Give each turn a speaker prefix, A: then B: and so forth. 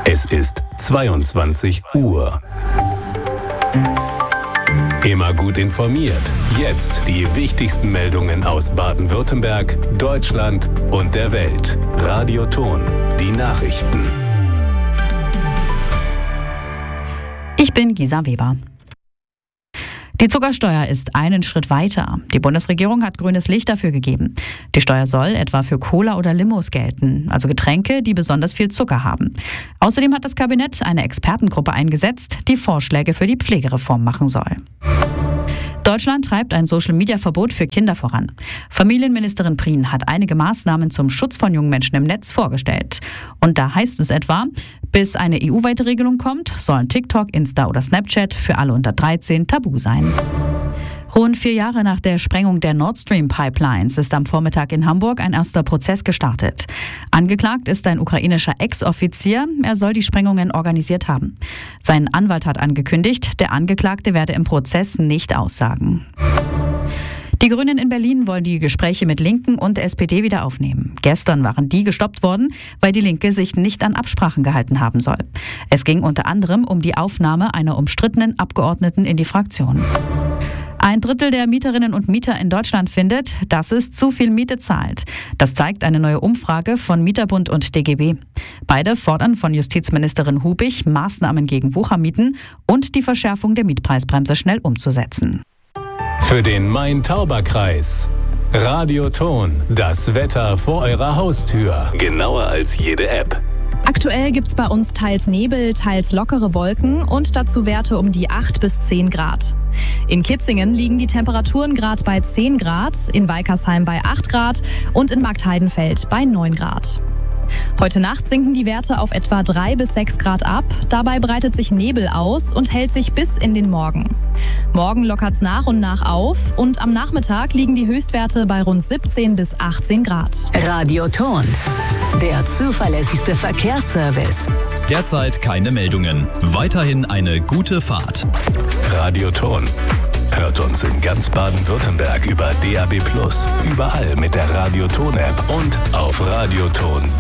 A: Es ist 22 Uhr. Immer gut informiert. Jetzt die wichtigsten Meldungen aus Baden-Württemberg, Deutschland und der Welt. Radio Ton, die Nachrichten.
B: Ich bin Gisa Weber. Die Zuckersteuer ist einen Schritt weiter. Die Bundesregierung hat grünes Licht dafür gegeben. Die Steuer soll etwa für Cola oder Limos gelten, also Getränke, die besonders viel Zucker haben. Außerdem hat das Kabinett eine Expertengruppe eingesetzt, die Vorschläge für die Pflegereform machen soll. Deutschland treibt ein Social-Media-Verbot für Kinder voran. Familienministerin Prien hat einige Maßnahmen zum Schutz von jungen Menschen im Netz vorgestellt. Und da heißt es etwa, bis eine EU-weite Regelung kommt, sollen TikTok, Insta oder Snapchat für alle unter 13 tabu sein. Rund 4 Jahre nach der Sprengung der Nord Stream Pipelines ist am Vormittag in Hamburg ein erster Prozess gestartet. Angeklagt ist ein ukrainischer Ex-Offizier. Er soll die Sprengungen organisiert haben. Sein Anwalt hat angekündigt, der Angeklagte werde im Prozess nicht aussagen. Die Grünen in Berlin wollen die Gespräche mit Linken und SPD wieder aufnehmen. Gestern waren die gestoppt worden, weil die Linke sich nicht an Absprachen gehalten haben soll. Es ging unter anderem um die Aufnahme einer umstrittenen Abgeordneten in die Fraktion. 1/3 der Mieterinnen und Mieter in Deutschland findet, dass es zu viel Miete zahlt. Das zeigt eine neue Umfrage von Mieterbund und DGB. Beide fordern von Justizministerin Hubig, Maßnahmen gegen Wuchermieten und die Verschärfung der Mietpreisbremse schnell umzusetzen.
A: Für den Main-Tauber-Kreis. Radio Ton, das Wetter vor eurer Haustür. Genauer als jede App.
C: Aktuell gibt's bei uns teils Nebel, teils lockere Wolken und dazu Werte um die 8 bis 10 Grad. In Kitzingen liegen die Temperaturen gerade bei 10 Grad, in Weikersheim bei 8 Grad und in Marktheidenfeld bei 9 Grad. Heute Nacht sinken die Werte auf etwa 3 bis 6 Grad ab. Dabei breitet sich Nebel aus und hält sich bis in den Morgen. Morgen lockert's nach und nach auf und am Nachmittag liegen die Höchstwerte bei rund 17 bis 18 Grad.
D: Radio Ton, der zuverlässigste Verkehrsservice.
E: Derzeit keine Meldungen. Weiterhin eine gute Fahrt.
A: Radio Ton. Hört uns in ganz Baden-Württemberg über DAB+, überall mit der Radio Ton App und auf radioton.de.